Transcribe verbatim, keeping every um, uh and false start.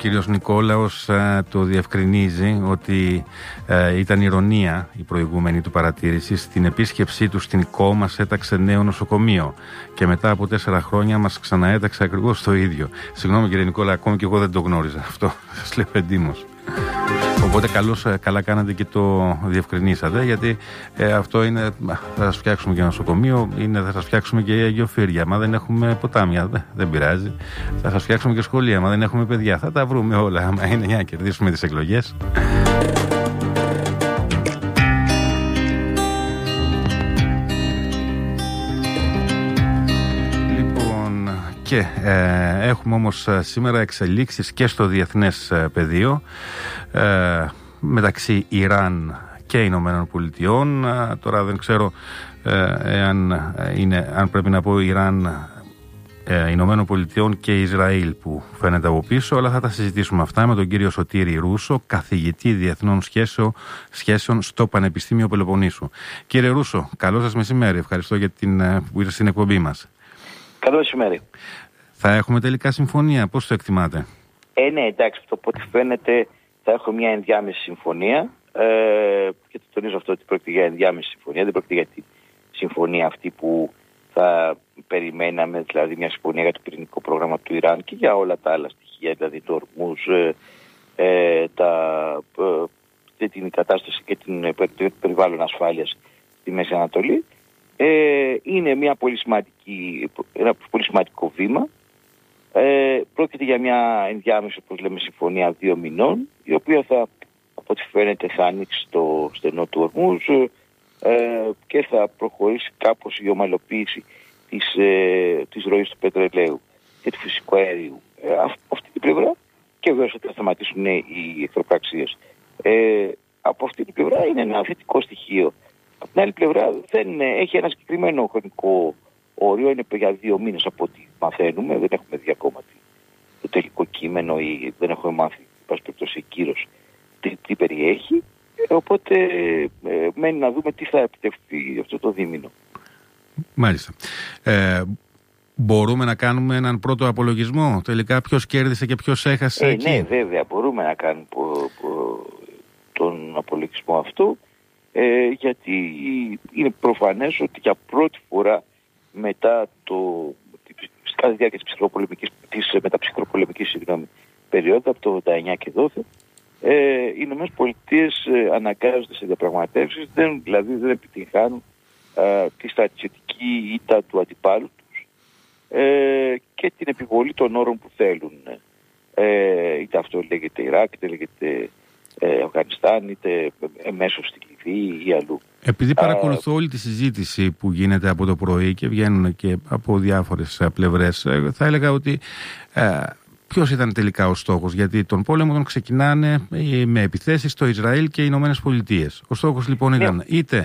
κύριος Νικόλαος ε, το διευκρινίζει ότι ε, ήταν ηρωνία η προηγούμενη του παρατήρηση. Στην επίσκεψή του στην ΚΟ μας έταξε νέο νοσοκομείο και μετά από τέσσερα χρόνια μας ξαναέταξε ακριβώς το ίδιο. Συγγνώμη κύριε Νικόλα, ακόμη και εγώ δεν το γνώριζα αυτό. Σας λέω εντύμως. Οπότε καλώς, καλά κάνατε και το διευκρινίσατε, γιατί ε, αυτό είναι, θα σας φτιάξουμε και νοσοκομείο, είναι, θα σας φτιάξουμε και αγιοφύρια. Μα δεν έχουμε ποτάμια, δεν, δεν πειράζει. Θα σας φτιάξουμε και σχολεία, μα δεν έχουμε παιδιά. Θα τα βρούμε όλα, άμα είναι για να κερδίσουμε τις εκλογές. Και ε, έχουμε όμως σήμερα εξελίξεις και στο διεθνές ε, πεδίο ε, μεταξύ Ιράν και Ηνωμένων Πολιτειών. Ε, τώρα δεν ξέρω ε, εάν είναι, αν πρέπει να πω Ιράν, ε, Ηνωμένων Πολιτειών και Ισραήλ που φαίνεται από πίσω, αλλά θα τα συζητήσουμε αυτά με τον κύριο Σωτήρη Ρούσο, καθηγητή διεθνών σχέσεων, σχέσεων στο Πανεπιστήμιο Πελοποννήσου. Κύριε Ρούσο, καλό σας μεσημέρι. Ευχαριστώ για την, που ήρθατε στην εκπομπή μας. Καλό μεσημέρι. Θα έχουμε τελικά συμφωνία, πώς το εκτιμάτε? Ε, ναι, εντάξει, από ό,τι φαίνεται θα έχω μια ενδιάμεση συμφωνία ε, και το τονίζω αυτό ότι πρόκειται για ενδιάμεση συμφωνία, δεν πρόκειται για τη συμφωνία αυτή που θα περιμέναμε, δηλαδή μια συμφωνία για το πυρηνικό πρόγραμμα του Ιράν και για όλα τα άλλα στοιχεία, δηλαδή το ορμούς, ε, ε, τα, ε, την κατάσταση και την, το περιβάλλον ασφάλειας στη Μέση Ανατολή. Ε, είναι μια πολύ σημαντική, ένα πολύ σημαντικό βήμα. Ε, πρόκειται για μια ενδιάμεση, όπως λέμε, συμφωνία δύο μηνών, η οποία θα, από ό,τι φαίνεται, θα ανοίξει το στενό του ορμούς ε, και θα προχωρήσει κάπως η ομαλοποίηση της, ε, της ροής του πετρελαίου και του φυσικού αερίου. Ε, από αυτή την πλευρά, και βέβαια ότι θα σταματήσουν οι εχθροπραξίες. Ε, από αυτή την πλευρά είναι ένα θετικό στοιχείο. Από την άλλη πλευρά δεν έχει ένα συγκεκριμένο χρονικό όριο, είναι για δύο μήνες από ό,τι μαθαίνουμε, δεν έχουμε δει ακόμα το τελικό κείμενο ή δεν έχουμε μάθει, πάση περιπτώσει, κύρος τι, τι περιέχει, οπότε ε, μένει να δούμε τι θα επιτευχθεί αυτό το δίμηνο. Μάλιστα. Ε, μπορούμε να κάνουμε έναν πρώτο απολογισμό, τελικά ποιος κέρδισε και ποιος έχασε ε, εκεί? Ναι, βέβαια, μπορούμε να κάνουμε πο, πο, τον απολογισμό αυτό. Ε, γιατί είναι προφανές ότι για πρώτη φορά μετά το, κατά τη διάρκεια της ψυχροπολεμικής, της μεταψυχροπολεμικής συγγνώμη, περίοδου, από το ογδόντα εννιά και δώθε, ε, οι Ηνωμένες Πολιτείες ε, αναγκάζονται σε διαπραγματεύσεις, δεν, δηλαδή δεν επιτυγχάνουν ε, τη στρατιωτική ήττα του αντιπάλου τους ε, και την επιβολή των όρων που θέλουν. Ε, είτε αυτό λέγεται Ιράκ, είτε λέγεται ε, Αφγανιστάν, είτε εμέσως στη Λιβύη ή αλλού. Επειδή παρακολουθώ όλη τη συζήτηση που γίνεται από το πρωί και βγαίνουν και από διάφορες πλευρές, θα έλεγα ότι ε, ποιος ήταν τελικά ο στόχος? Γιατί τον πόλεμο τον ξεκινάνε με επιθέσεις στο Ισραήλ και οι Ηνωμένες Πολιτείες. Ο στόχος λοιπόν ήταν είτε